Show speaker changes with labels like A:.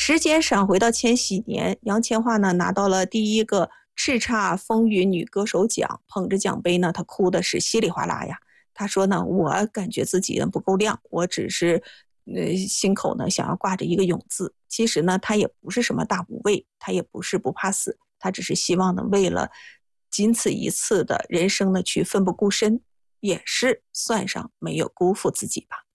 A: 时间闪回到千禧年，杨千嬅呢拿到了第一个叱咤风云女歌手奖，捧着奖杯呢，她哭的是稀里哗啦呀。她说呢，我感觉自己不够亮，我只是心口呢想要挂着一个勇字。其实呢，她也不是什么大无畏，她也不是不怕死，她只是希望呢，为了仅此一次的人生呢去奋不顾身，也是算上没有辜负自己吧。